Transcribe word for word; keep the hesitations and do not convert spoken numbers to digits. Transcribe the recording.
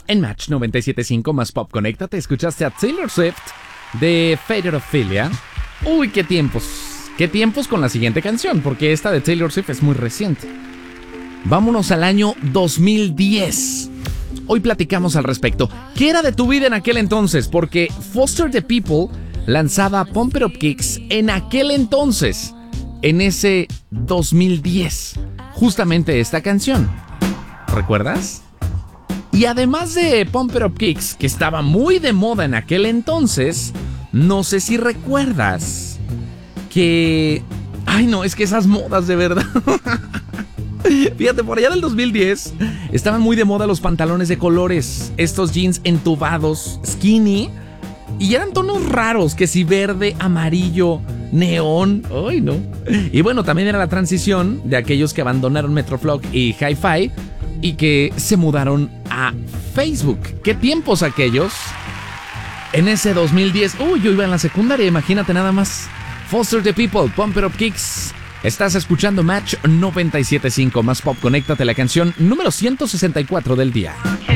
En Match noventa y siete punto cinco más Pop, conéctate. Escuchaste a Taylor Swift de Faded Ophelia. Uy, qué tiempos. Qué tiempos con la siguiente canción, porque esta de Taylor Swift es muy reciente. Vámonos al año dos mil diez. Hoy platicamos al respecto. ¿Qué era de tu vida en aquel entonces? Porque Foster the People lanzaba Pump It Up Kicks en aquel entonces, en ese dos mil diez. Justamente esta canción. ¿Recuerdas? Y además de Pump It Up Kicks, que estaba muy de moda en aquel entonces, no sé si recuerdas que... Ay, no, es que esas modas de verdad... Fíjate, por allá del dos mil diez estaban muy de moda los pantalones de colores, estos jeans entubados, skinny, y eran tonos raros, que si verde, amarillo, neón, ay no. Y bueno, también era la transición de aquellos que abandonaron Metroflog y Hi-Fi y que se mudaron a Facebook. ¿Qué tiempos aquellos? En ese dos mil diez, uy, yo iba en la secundaria, imagínate nada más. Foster the People, Pump It Up Kicks. Estás escuchando Match noventa y siete punto cinco más Pop, conéctate, la canción número ciento sesenta y cuatro del día.